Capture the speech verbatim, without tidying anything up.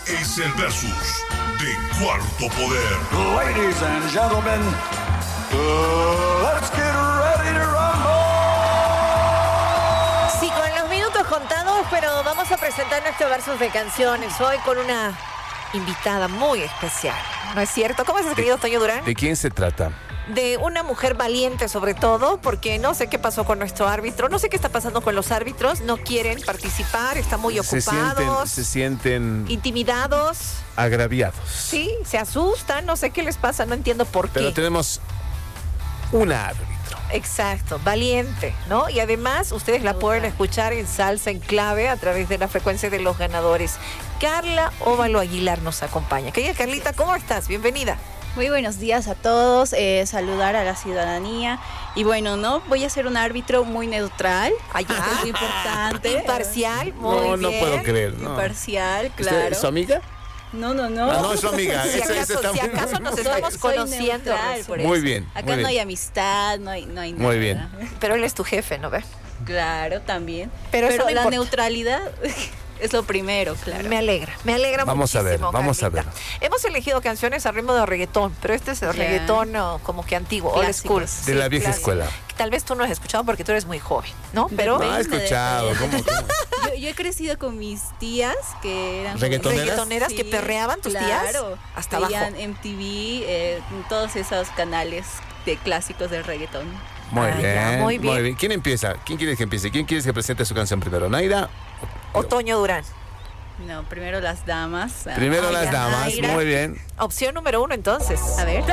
es el versus de Cuarto Poder. Ladies and gentlemen, let's get ready to rumble. Sí, con los minutos contados, pero vamos a presentar nuestro versus de canciones hoy con una invitada muy especial. ¿No es cierto? ¿Cómo estás, querido Toño Durán? ¿De quién se trata? De una mujer valiente, sobre todo, porque no sé qué pasó con nuestro árbitro, no sé qué está pasando con los árbitros, no quieren participar, están muy Se sienten, ocupados, se sienten intimidados, agraviados. sí, se asustan, no sé qué les pasa, no entiendo por qué. Pero tenemos un árbitro. Exacto, valiente, ¿no? Y además ustedes la pueden escuchar en Salsa en Clave a través de la frecuencia de los ganadores. Carla Óvalo Aguilar nos acompaña. Querida Carlita, ¿cómo estás? Bienvenida. Muy buenos días a todos, eh, saludar a la ciudadanía y bueno, no, voy a ser un árbitro muy neutral, Allá. esto es muy importante. Imparcial, muy No, no bien. puedo creer. No. Imparcial, ¿Usted claro. es su amiga? No, no, no. Ah, no, es su amiga. Si Ese- ese acaso, está si muy- acaso nos Soy- estamos soy conociendo. neutral, recién. por Muy eso. bien, Acá muy no bien. hay amistad, no hay, no hay nada. Muy bien. Pero él es tu jefe, ¿no ves? Claro, también. Pero Pero, eso no la importa. neutralidad es lo primero, claro. Me alegra, me alegra Vamos a muchísimo. ver, vamos a Carlita. ver. Hemos elegido canciones a ritmo de reggaetón, pero este es el Ya. reggaetón no, como que antiguo, old school. Clásicos. De la vieja clásico. escuela. Tal vez tú no has escuchado porque tú eres muy joven, ¿no? Pero No, he Depende, escuchado. depende. ¿Cómo, cómo? Yo, yo he crecido con mis tías que eran ¿Reggaetoneras? reggaetoneras que Sí, perreaban tus tías claro. hasta Veían abajo. M T V, eh, todos esos canales de clásicos del reggaetón. Muy Ah, bien, ya, muy bien. ¿Quién empieza? ¿Quién quieres que empiece? ¿Quién quieres que presente su canción primero? ¿Naira? Otoño Durán. No, primero las damas. Ah, Primero Ay, las ya, damas. Naira. Muy bien. Opción número uno, entonces. A ver.